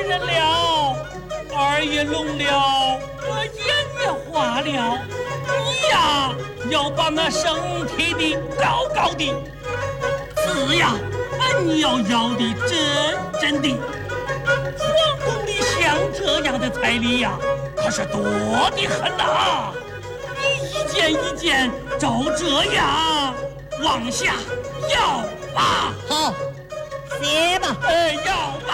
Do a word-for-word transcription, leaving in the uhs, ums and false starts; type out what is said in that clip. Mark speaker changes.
Speaker 1: 人了，耳也聋了，我眼也花了。你呀，要把那生铁的高高的，字呀，你要要的真真的。皇宫里像这样的彩礼呀，可是多得很呐！你一件一件照这样往下要吧。
Speaker 2: 好，写吧。
Speaker 1: 哎，要吧。